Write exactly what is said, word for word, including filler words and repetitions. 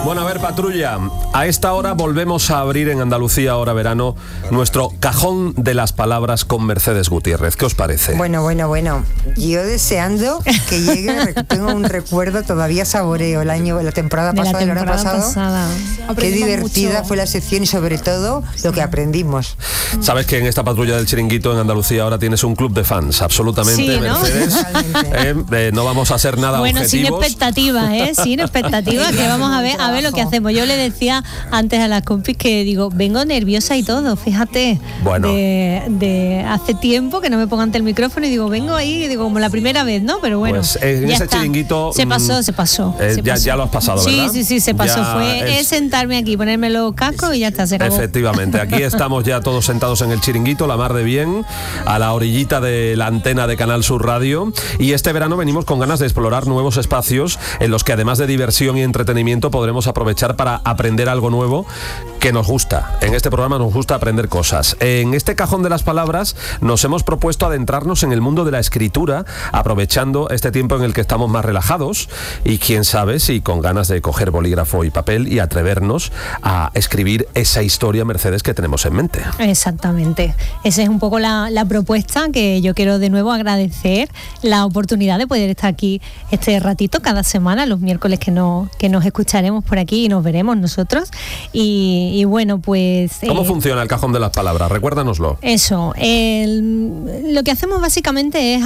Bueno, a ver, patrulla, a esta hora volvemos a abrir en Andalucía Ahora Verano nuestro cajón de las palabras con Mercedes Gutiérrez. ¿Qué os parece? Bueno, bueno, bueno. Yo deseando que llegue, tengo un recuerdo, todavía saboreo el año, la temporada pasada, el año pasado. Pasada. Qué divertida mucho. Fue la sección y sobre todo lo que aprendimos. Sabes que en esta patrulla del Chiringuito en Andalucía ahora tienes un club de fans, absolutamente, sí, ¿no? Mercedes. eh, eh, no vamos a hacer nada bueno, objetivos. Bueno, sin expectativas, ¿eh? Sin expectativas, que vamos a ver, a ver lo que hacemos. Yo le decía antes a las compis que digo, vengo nerviosa y todo, fíjate. Bueno. De, de hace tiempo que no me pongo ante el micrófono y digo, vengo ahí, digo, como la primera vez, ¿no? Pero bueno, pues en ya ese está. Chiringuito se pasó, se pasó, eh, se ya, pasó. ya lo has pasado, ¿verdad? Sí, sí, sí, se pasó. Ya Fue es... es sentarme aquí, ponerme los cascos y ya está, se acabó. Efectivamente, aquí estamos ya todos sentados en el Chiringuito, la mar de bien, a la orillita de la antena de Canal Sur Radio, y este verano venimos con ganas de explorar nuevos espacios en los que además de diversión y entretenimiento podremos aprovechar para aprender algo nuevo que nos gusta. En este programa nos gusta aprender cosas. En este cajón de las palabras nos hemos propuesto adentrarnos en el mundo de la escritura, aprovechando este tiempo en el que estamos más relajados y quién sabe si con ganas de coger bolígrafo y papel y atrevernos a escribir esa historia, Mercedes, que tenemos en mente. Exactamente. Esa es un poco la, la propuesta, que yo quiero de nuevo agradecer la oportunidad de poder estar aquí este ratito cada semana, los miércoles que, no, que nos escucharemos por aquí y nos veremos nosotros. Y, y bueno, pues... ¿Cómo eh, funciona el cajón de las palabras? Recuérdanoslo. Eso. El, lo que hacemos básicamente es